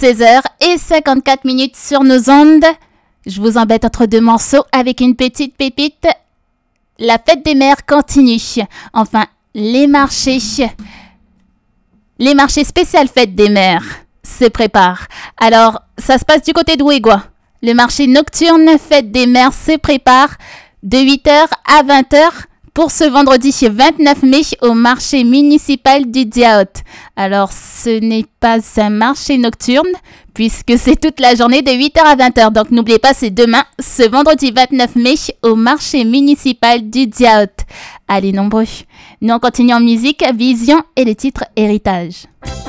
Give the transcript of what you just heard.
16h54 sur nos ondes. Je vous embête entre deux morceaux avec une petite pépite. La fête des mères continue. Enfin, les marchés spécial fête des mères se préparent. Alors, ça se passe du côté de Ouégua. Le marché nocturne fête des mères se prépare de 8h à 20h pour ce vendredi 29 mai au marché municipal du Diaot. Alors, ce n'est pas un marché nocturne puisque c'est toute la journée de 8h à 20h. Donc, n'oubliez pas, c'est demain, ce vendredi 29 mai au marché municipal du Diaot. Allez, nombreux. Nous, on continue en musique, Vision et le titre Héritage.